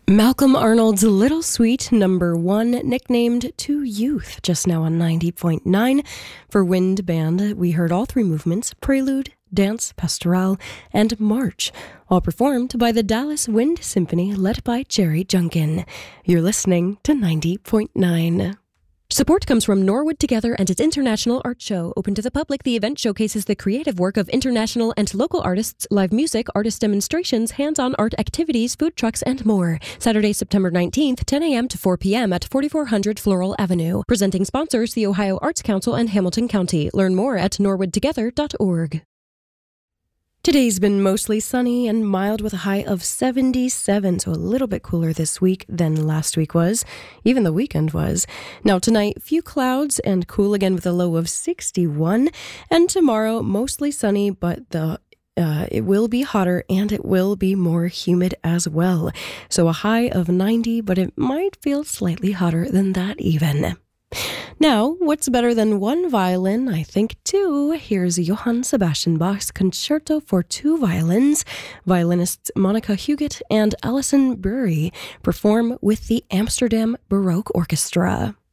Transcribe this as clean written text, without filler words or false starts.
Malcolm Arnold's Little Sweet #1, nicknamed To Youth, just now on 90.9. For Wind Band, we heard all three movements: Prelude, Dance, Pastoral, and March, all performed by the Dallas Wind Symphony led by Jerry Junkin. You're listening to 90.9. Support comes from Norwood Together and its International Art Show. Open to the public, the event showcases the creative work of international and local artists, live music, artist demonstrations, hands-on art activities, food trucks, and more. Saturday, September 19th, 10 a.m. to 4 p.m. at 4400 Floral Avenue. Presenting sponsors, the Ohio Arts Council and Hamilton County. Learn more at norwoodtogether.org. Today's been mostly sunny and mild with a high of 77, so a little bit cooler this week than last week was. Even the weekend was. Now tonight, few clouds and cool again with a low of 61. And tomorrow, mostly sunny, but it will be hotter and it will be more humid as well. So a high of 90, but it might feel slightly hotter than that even. Now, what's better than one violin? I think two. Here's Johann Sebastian Bach's Concerto for Two Violins. Violinists Monica Huguet and Alison Burry perform with the Amsterdam Baroque Orchestra.